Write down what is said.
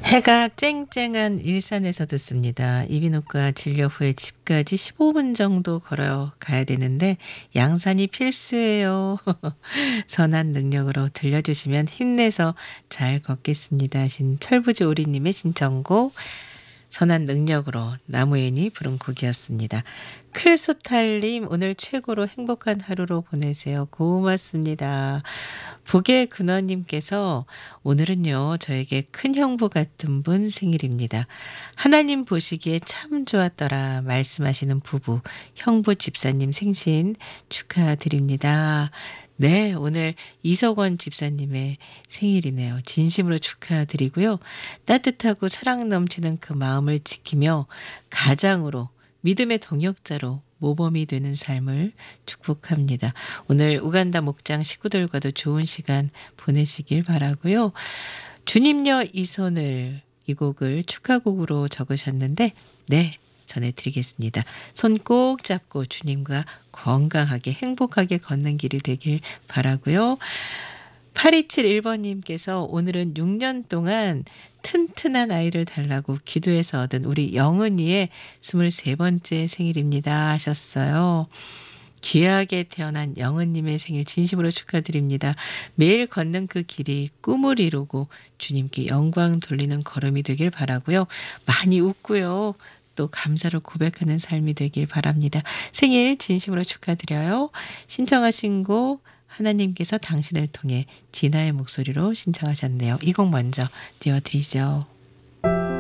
해가 쨍쨍한 일산에서 듣습니다. 이비인후과 진료 후에 집까지 15분 정도 걸어가야 되는데 양산이 필수예요. 선한 능력으로 들려주시면 힘내서 잘 걷겠습니다. 하신 철부지 오리님의 신청곡 선한 능력으로 나무인이 부른 곡이었습니다. 클소탈님 오늘 최고로 행복한 하루로 보내세요. 고맙습니다. 북의 근원님께서 오늘은요 저에게 큰 형부 같은 분 생일입니다. 하나님 보시기에 참 좋았더라 말씀하시는 부부 형부 집사님 생신 축하드립니다. 네, 오늘 이석원 집사님의 생일이네요. 진심으로 축하드리고요. 따뜻하고 사랑 넘치는 그 마음을 지키며 가장으로 믿음의 동역자로 모범이 되는 삶을 축복합니다. 오늘 우간다 목장 식구들과도 좋은 시간 보내시길 바라고요. 주님여 이 손을 이 곡을 축하곡으로 적으셨는데 네. 전해드리겠습니다. 손 꼭 잡고 주님과 건강하게 행복하게 걷는 길이 되길 바라고요. 8271번님께서 오늘은 6년 동안 튼튼한 아이를 달라고 기도해서 얻은 우리 영은이의 23번째 생일입니다 하셨어요. 귀하게 태어난 영은님의 생일 진심으로 축하드립니다. 매일 걷는 그 길이 꿈을 이루고 주님께 영광 돌리는 걸음이 되길 바라고요. 많이 웃고요. 또 감사를 고백하는 삶이 되길 바랍니다. 생일 진심으로 축하드려요. 신청하신 곡 하나님께서 당신을 통해 진아의 목소리로 신청하셨네요. 이 곡 먼저 띄워드리죠.